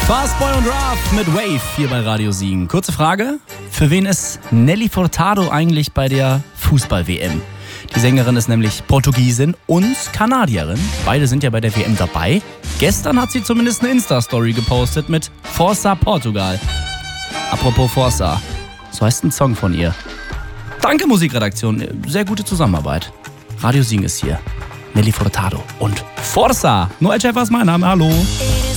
Fastboy und Ruff mit Wave hier bei Radio Siegen. Kurze Frage, für wen ist Nelly Furtado eigentlich bei der Fußball-WM? Die Sängerin ist nämlich Portugiesin und Kanadierin. Beide sind ja bei der WM dabei. Gestern hat sie zumindest eine Insta-Story gepostet mit Força Portugal. Apropos Força, so heißt ein Song von ihr. Danke Musikredaktion, sehr gute Zusammenarbeit. Radio Siegen ist hier. Nelly Furtado und Força. Noel Schäfer ist mein Name, hallo.